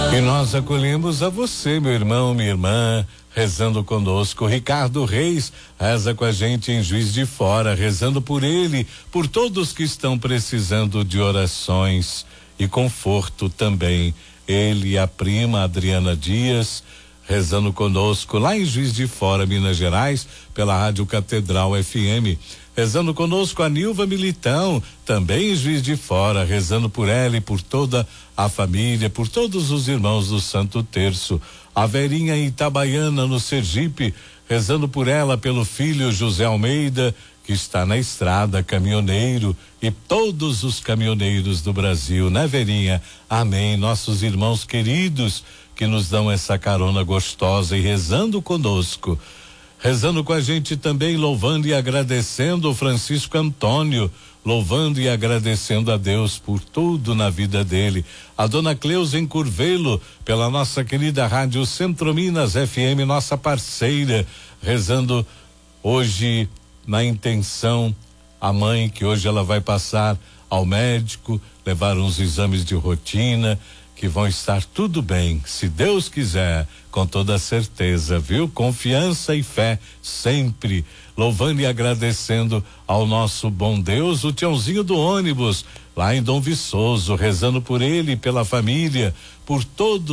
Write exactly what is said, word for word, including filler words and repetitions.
E nós acolhemos a você, meu irmão, minha irmã, rezando conosco. Ricardo Reis reza com a gente em Juiz de Fora, rezando por ele, por todos que estão precisando de orações e conforto também. Ele e a prima Adriana Dias rezando conosco lá em Juiz de Fora, Minas Gerais, pela Rádio Catedral F M. Rezando conosco a Nilva Militão, também em Juiz de Fora, rezando por ela e por toda a família, por todos os irmãos do Santo Terço. A Verinha em Itabaiana, no Sergipe, rezando por ela, pelo filho José Almeida, que está na estrada, caminhoneiro, e todos os caminhoneiros do Brasil, né, Verinha? Amém. Nossos irmãos queridos que nos dão essa carona gostosa e rezando conosco. Rezando com a gente também, louvando e agradecendo o Francisco Antônio, louvando e agradecendo a Deus por tudo na vida dele. A dona Cleusa em Curvelo, pela nossa querida Rádio Centro Minas F M, nossa parceira, rezando hoje na intenção, a mãe que hoje ela vai passar ao médico, levar uns exames de rotina, que vão estar tudo bem, se Deus quiser, com toda certeza, viu? Confiança e fé sempre, louvando e agradecendo ao nosso bom Deus, o Tiãozinho do ônibus, lá em Dom Viçoso, rezando por ele, pela família, por todos